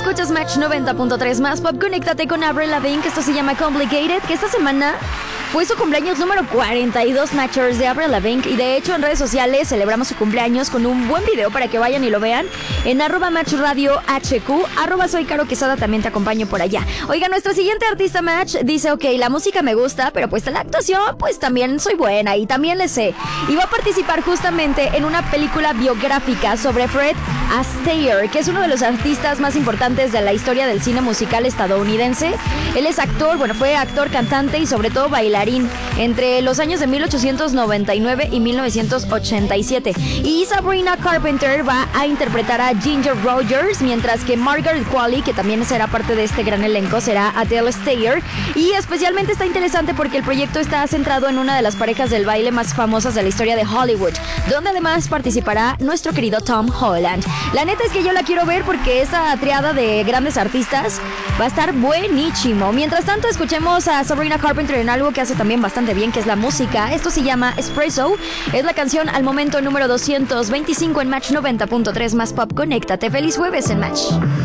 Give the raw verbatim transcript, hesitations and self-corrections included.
escuchas Match noventa punto tres más Pop. Conéctate con Avril Lavigne, que esto se llama Complicated, que esta semana fue su cumpleaños número cuarenta y dos, Matchers, de Avril Lavigne. Y de hecho en redes sociales celebramos su cumpleaños con un buen video para que vayan y lo vean en arroba Match Radio H Q, arroba Soy Caro Quesada, también te acompaño por allá. Oiga, nuestra siguiente artista Match dice, ok, la música me gusta, pero pues la actuación, pues también soy buena y también le sé. Y va a participar justamente en una película biográfica sobre Fred Astaire, que es uno de los artistas más importantes de la historia del cine musical estadounidense. Él es actor, bueno, fue actor, cantante y sobre todo bailarín entre los años de mil ochocientos noventa y nueve y mil novecientos ochenta y siete. Y Sabrina Carpenter va a interpretar a Ginger Rogers, mientras que Margaret Qualley, que también será parte de este gran elenco, será Adele Astaire. Y especialmente está interesante porque el proyecto está centrado en una de las parejas del baile más famosas de la historia de Hollywood, donde además participará nuestro querido Tom Holland. La neta es que yo la quiero ver porque esa triada de grandes artistas va a estar buenísimo. Mientras tanto, escuchemos a Sabrina Carpenter en algo que hace también bastante bien, que es la música. Esto se llama Espresso. Es la canción al momento número doscientos veinticinco en Match noventa punto tres más Pop. Conéctate. Feliz jueves en Match.